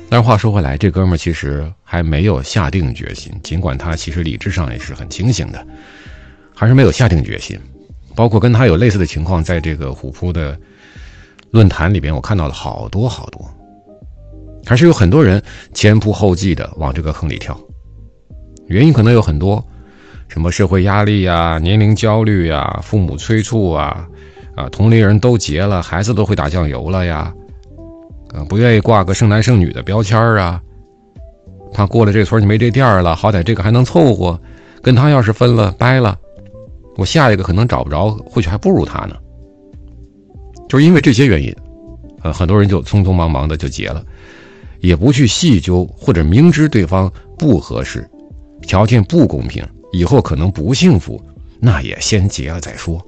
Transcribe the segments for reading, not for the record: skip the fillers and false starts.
但是话说回来，这哥们儿其实还没有下定决心，尽管他其实理智上也是很清醒的，还是没有下定决心。包括跟他有类似的情况，在这个虎扑的论坛里边，我看到了好多，还是有很多人前仆后继的往这个坑里跳。原因可能有很多，什么社会压力啊、年龄焦虑啊、父母催促啊、同龄人都结了，孩子都会打酱油了呀，不愿意挂个剩男剩女的标签啊，怕过了这村就没这店了，好歹这个还能凑合，跟他要是分了掰了，我下一个可能找不着，或许还不如他呢。就是因为这些原因，很多人就匆匆忙忙的就结了，也不去细究，或者明知对方不合适，条件不公平，以后可能不幸福，那也先结了再说。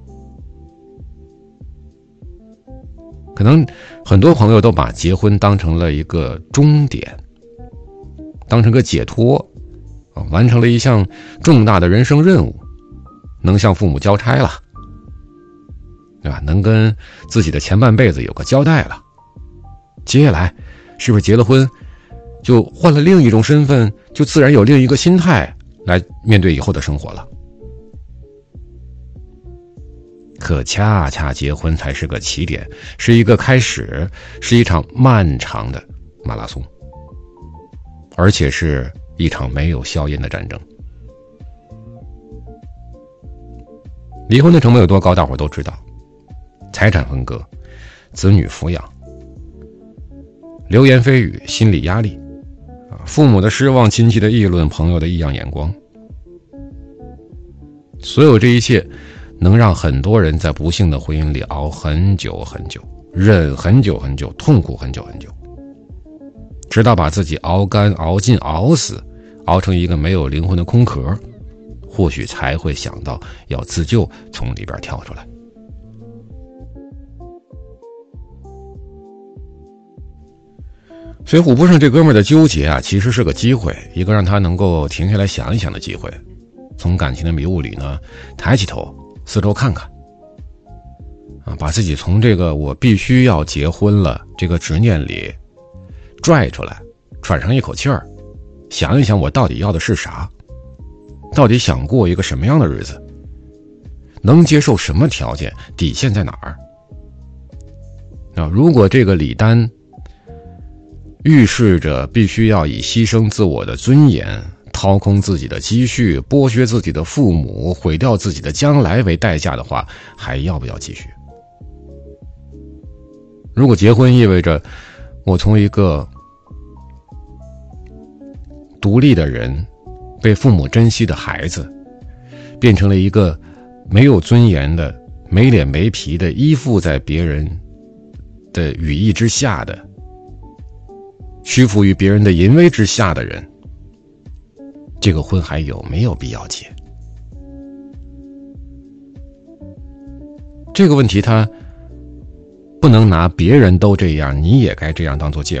可能很多朋友都把结婚当成了一个终点，当成个解脱，完成了一项重大的人生任务，能向父母交差了，对吧？能跟自己的前半辈子有个交代了。接下来是不是结了婚就换了另一种身份，就自然有另一个心态来面对以后的生活了？可恰恰结婚才是个起点，是一个开始，是一场漫长的马拉松，而且是一场没有硝烟的战争。离婚的成本有多高，大伙都知道，财产分割、子女抚养、流言蜚语、心理压力，父母的失望、亲戚的议论、朋友的异样眼光，所有这一切能让很多人在不幸的婚姻里熬很久很久，忍很久很久，痛苦很久很久，直到把自己熬干、熬尽、熬死，熬成一个没有灵魂的空壳，或许才会想到要自救，从里边跳出来。所以虎扑上这哥们儿的纠结啊，其实是个机会，一个让他能够停下来想一想的机会，从感情的迷雾里呢抬起头四周看看，把自己从这个我必须要结婚了这个执念里拽出来，喘上一口气儿，想一想我到底要的是啥，到底想过一个什么样的日子，能接受什么条件，底线在哪儿。如果这个礼单预示着必须要以牺牲自我的尊严，掏空自己的积蓄，剥削自己的父母，毁掉自己的将来为代价的话，还要不要继续？如果结婚意味着我从一个独立的人，被父母珍惜的孩子，变成了一个没有尊严的、没脸没皮的、依附在别人的羽翼之下的、屈服于别人的淫威之下的人，这个婚还有没有必要结？这个问题他不能拿别人都这样，你也该这样当做借口。